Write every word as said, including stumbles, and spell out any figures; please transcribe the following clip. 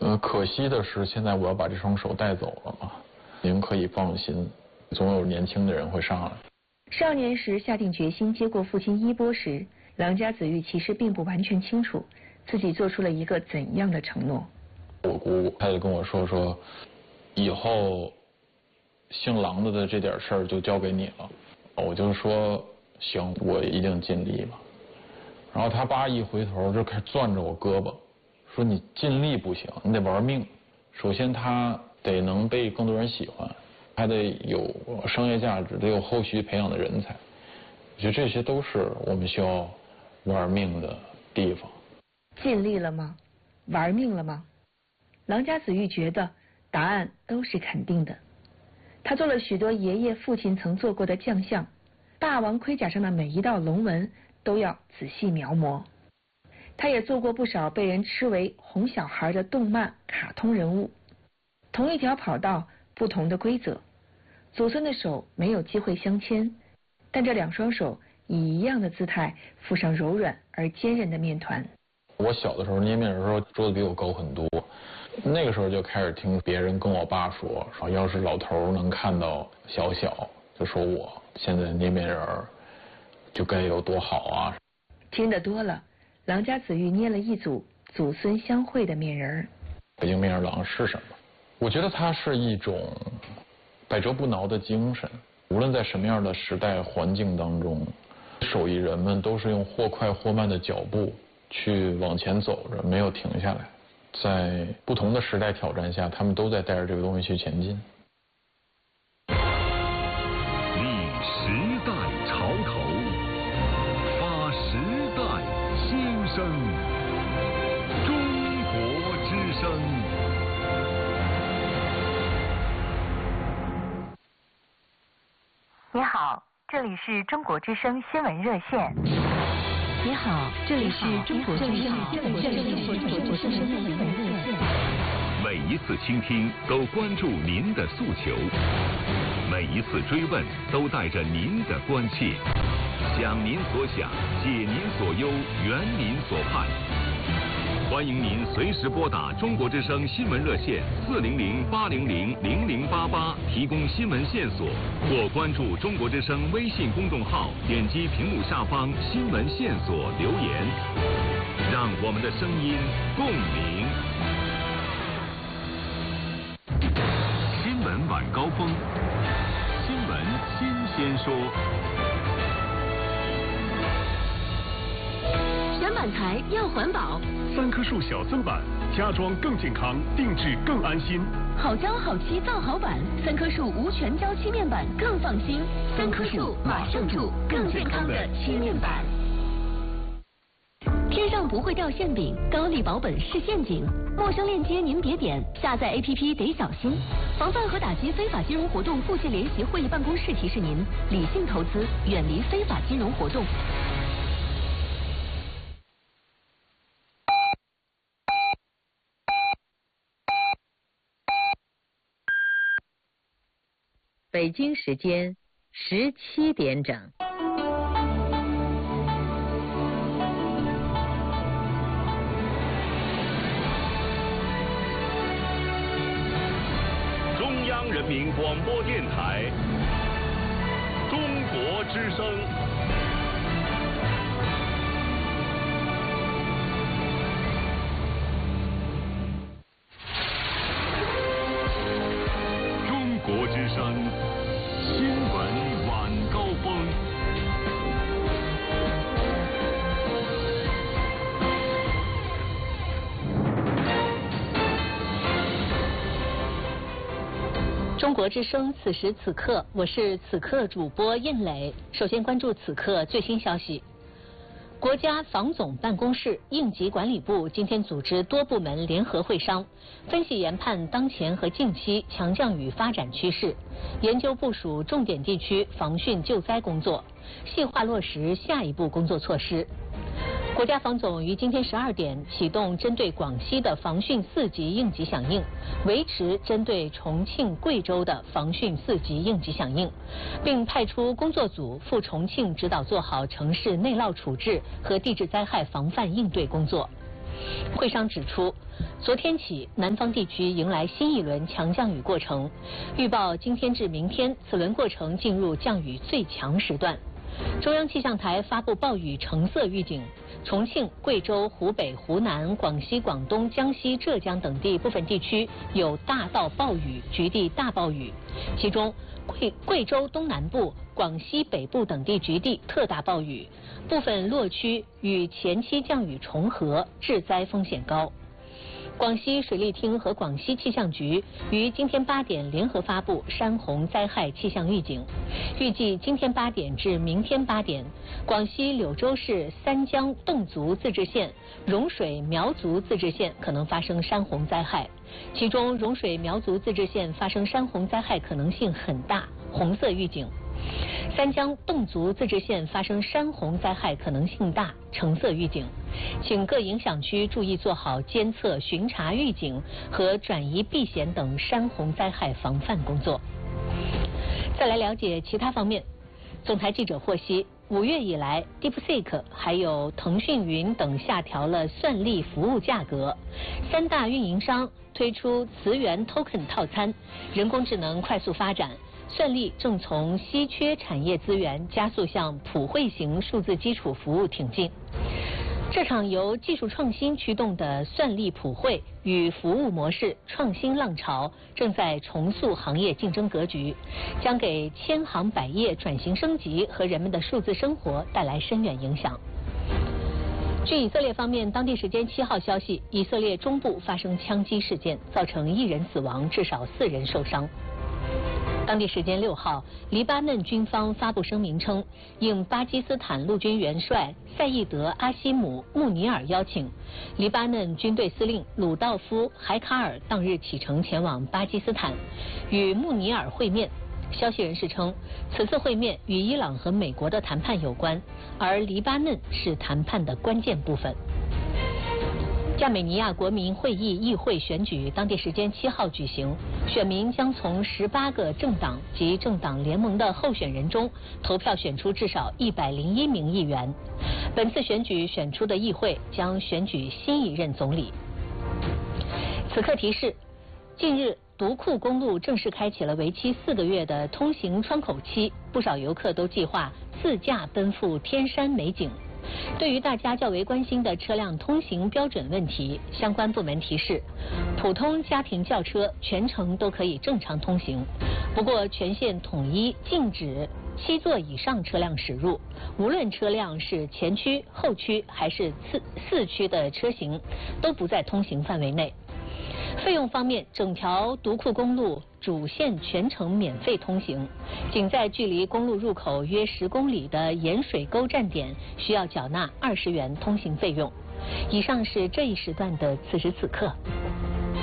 呃，可惜的是，现在我要把这双手带走了嘛。您可以放心，总有年轻的人会上来。 少年时下定决心接过父亲衣钵时，郎家子玉其实并不完全清楚自己做出了一个怎样的承诺。 我姑她就跟我说说，以后姓郎的的这点事儿就交给你了。我就说行，我一定尽力吧。然后他爸一回头就开始攥着我胳膊，说你尽力不行，你得玩命。首先他得能被更多人喜欢，还得有商业价值，得有后续培养的人才。我觉得这些都是我们需要玩命的地方。 尽力了吗？玩命了吗？郎家子玉觉得答案都是肯定的。他做了许多爷爷父亲曾做过的将相，霸王盔甲上的每一道龙纹都要仔细描摹。他也做过不少被人吃为哄小孩的动漫卡通人物。同一条跑道，不同的规则，祖孙的手没有机会相牵，但这两双手以一样的姿态附上柔软而坚韧的面团。 我小的时候捏面人的时候桌子比我高很多，那个时候就开始听别人跟我爸说，说要是老头能看到小小，就说我现在捏面人就该有多好啊。 听得多了，郎家子玉捏了一组祖孙相会的面人。 北京面人郎是什么？我觉得它是一种百折不挠的精神，无论在什么样的时代环境当中，手艺人们都是用或快或慢的脚步去往前走着，没有停下来。在不同的时代挑战下，他们都在带着这个东西去前进。 立时代潮头，发时代新生。中国之声。 你好，这里是中国之声新闻热线。 你好，这里是中国之声新闻热线。 每一次倾听都关注您的诉求，每一次追问都带着您的关切，想您所想，解您所忧，圆您所盼。欢迎您随时拨打中国之声新闻热线四零零八零零零零八八提供新闻线索，或关注中国之声微信公众号，点击屏幕下方新闻线索留言，让我们的声音共鸣。新闻晚高峰，新闻新鲜说。 选板材要环保， 三棵树小增板，家装更健康，定制更安心。 好胶好漆造好板，三棵树无全胶漆面板更放心。三棵树马上住更健康的漆面板。天上不会掉馅饼，高丽保本是陷阱。陌生链接您别点，下载 A P P 得小心。防范和打击非法金融活动，复信联席会议办公室提示您：理性投资，远离非法金融活动。 北京时间十七点整。 中央人民广播电台，中国之声。中国之声新闻晚高峰。 中国之声此时此刻，我是此刻主播印磊。首先关注此刻最新消息。国家防总办公室、应急管理部今天组织多部门联合会商，分析研判当前和近期强降雨发展趋势，研究部署重点地区防汛救灾工作，细化落实下一步工作措施。国家防总于今天十二点启动针对广西的防汛四级应急响应，维持针对重庆、贵州的防汛四级应急响应，并派出工作组赴重庆指导做好城市内涝处置和地质灾害防范应对工作。 会商指出，昨天起南方地区迎来新一轮强降雨过程，预报今天至明天此轮过程进入降雨最强时段。中央气象台发布暴雨橙色预警，重庆、贵州、湖北、湖南、广西、广东、江西、浙江等地部分地区有大到暴雨、局地大暴雨，其中贵贵州东南部、广西北部等地局地特大暴雨，部分落区与前期降雨重合，致灾风险高。广西水利厅和广西气象局于今天八点联合发布山洪灾害气象预警，预计今天八点至明天八点，广西柳州市三江侗族自治县、融水苗族自治县可能发生山洪灾害，其中融水苗族自治县发生山洪灾害可能性很大，红色预警。三江侗族自治县发生山洪灾害可能性大，橙色预警，请各影响区注意做好监测、巡查、预警和转移避险等山洪灾害防范工作。再来了解其他方面，总台记者获悉，五月以来 ，DeepSeek 还有腾讯云等下调了算力服务价格，三大运营商推出磁源 Token 套餐，人工智能快速发展。算力正从稀缺产业资源加速向普惠型数字基础服务挺进。这场由技术创新驱动的算力普惠与服务模式创新浪潮，正在重塑行业竞争格局，将给千行百业转型升级和人们的数字生活带来深远影响。据以色列方面当地时间七号消息，以色列中部发生枪击事件，造成一人死亡，至少四人受伤。当地时间六号，黎巴嫩军方发布声明称，应巴基斯坦陆军元帅赛义德·阿西姆·穆尼尔邀请，黎巴嫩军队司令鲁道夫·海卡尔当日启程前往巴基斯坦，与穆尼尔会面。消息人士称，此次会面与伊朗和美国的谈判有关，而黎巴嫩是谈判的关键部分。亚美尼亚国民会议议会选举当地时间七号举行，选民将从十八个政党及政党联盟的候选人中投票选出至少一百零一名议员。本次选举选出的议会将选举新一任总理。此刻提示：近日，独库公路正式开启了为期四个月的通行窗口期，不少游客都计划自驾奔赴天山美景。对于大家较为关心的车辆通行标准问题，相关部门提示，普通家庭轿车全程都可以正常通行，不过全线统一禁止七座以上车辆驶入，无论车辆是前驱、后驱还是四四驱的车型，都不在通行范围内。费用方面，整条独库公路主线全程免费通行，仅在距离公路入口约十公里的盐水沟站点需要缴纳二十元通行费用。以上是这一时段的此时此刻。